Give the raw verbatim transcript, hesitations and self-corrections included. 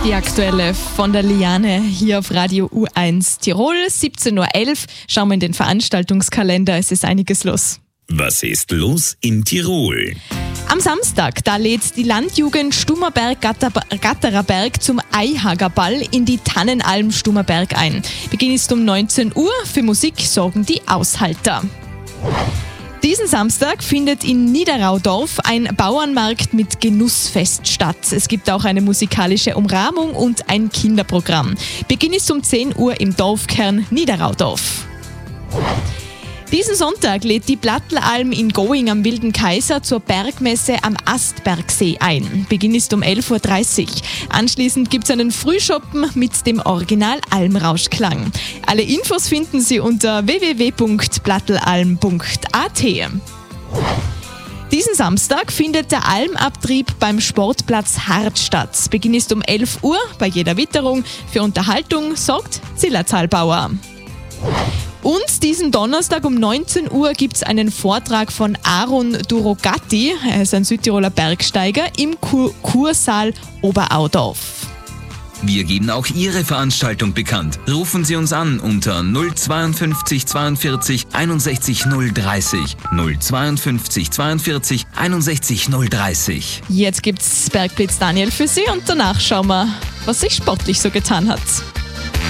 Die aktuelle von der Liane hier auf Radio U eins Tirol, siebzehn Uhr elf. Schauen wir in den Veranstaltungskalender, es ist einiges los. Was ist los in Tirol? Am Samstag, da lädt die Landjugend Stummerberg-Gattererberg zum Eihagerball in die Tannenalm Stummerberg ein. Beginn ist um neunzehn Uhr, für Musik sorgen die Aushalter. Diesen Samstag findet in Niederaudorf ein Bauernmarkt mit Genussfest statt. Es gibt auch eine musikalische Umrahmung und ein Kinderprogramm. Beginn ist um zehn Uhr im Dorfkern Niederaudorf. Diesen Sonntag lädt die Plattelalm in Going am Wilden Kaiser zur Bergmesse am Astbergsee ein. Beginn ist um elf Uhr dreißig. Anschließend gibt es einen Frühschoppen mit dem Original Almrauschklang. Alle Infos finden Sie unter w w w punkt plattelalm punkt a t. Diesen Samstag findet der Almabtrieb beim Sportplatz Hart statt. Beginn ist um elf Uhr. Bei jeder Witterung für Unterhaltung sorgt Zillertalbauer. Und diesen Donnerstag um neunzehn Uhr gibt es einen Vortrag von Aaron Durogatti, er ist ein Südtiroler Bergsteiger, im Kur- Kursaal Oberaudorf. Wir geben auch Ihre Veranstaltung bekannt. Rufen Sie uns an unter null zweiundfünfzig zweiundvierzig einundsechzig null dreißig. null zweiundfünfzig zweiundvierzig einundsechzig null dreißig. Jetzt gibt's Bergblitz Daniel für Sie und danach schauen wir, was sich sportlich so getan hat.